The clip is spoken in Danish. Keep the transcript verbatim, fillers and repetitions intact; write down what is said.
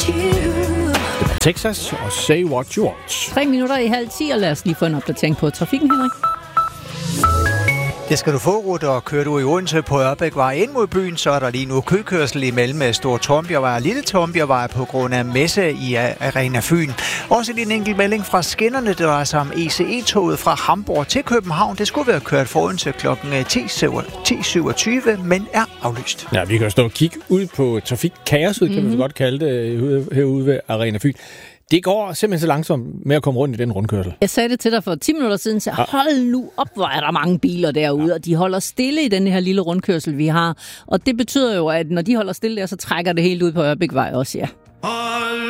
Texas og Say What You Want. Tre minutter i halv ti, og lad os lige få en opdatering på trafikken, Henrik. Det skal du få, Ruth, og kører du i Odense på Ørbækvej ind mod byen, så er der lige nu køkørsel imellem Stor Tornbjergvej og Lille Tornbjergvej på grund af messe i Arena Fyn. Også lige en enkelt melding fra skinnerne, det drejer sig om E C E-toget fra Hamburg til København. Det skulle være kørt for Odense klokken ti syvogtyve, men er aflyst. Ja, vi kan stå og kigge ud på trafikkaoset, mm-hmm. kan vi godt kalde det, herude ved Arena Fyn. Det går simpelthen så langsomt med at komme rundt i den rundkørsel. Jeg sagde det til dig for ti minutter siden, så hold nu op, hvor er der mange biler derude, ja. Og de holder stille i den her lille rundkørsel, vi har. Og det betyder jo, at når de holder stille der, så trækker det helt ud på Ørbækvej også, ja.